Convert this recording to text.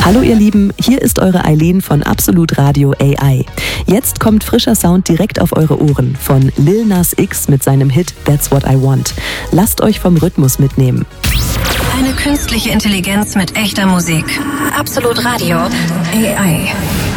Hallo ihr Lieben, hier ist eure Eileen von Absolut Radio AI. Jetzt kommt frischer Sound direkt auf eure Ohren von Lil Nas X mit seinem Hit That's What I Want. Lasst euch vom Rhythmus mitnehmen. Eine künstliche Intelligenz mit echter Musik. Absolut Radio AI.